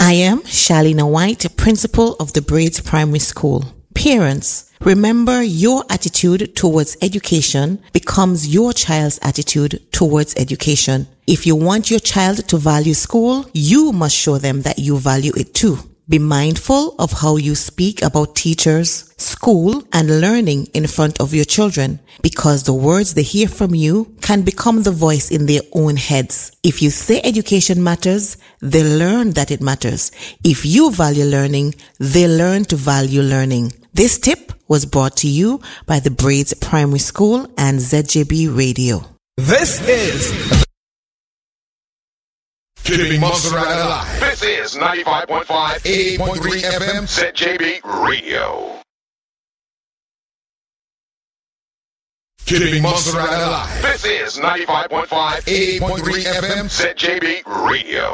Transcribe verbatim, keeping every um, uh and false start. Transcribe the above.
I am Shalina White, principal of the Braids Primary School. Parents, remember your attitude towards education becomes your child's attitude towards education. If you want your child to value school, you must show them that you value it too. Be mindful of how you speak about teachers, school, and learning in front of your children, because the words they hear from you can become the voice in their own heads. If you say education matters, they learn that it matters. If you value learning, they learn to value learning. This tip was brought to you by the Braids Primary School and Z J B Radio. This is Keeping Montserrat alive. This is ninety-five point five, eighty point three F M, Z J B Radio. Keeping Montserrat alive. This is ninety-five point five, eighty point three F M, Z J B Radio.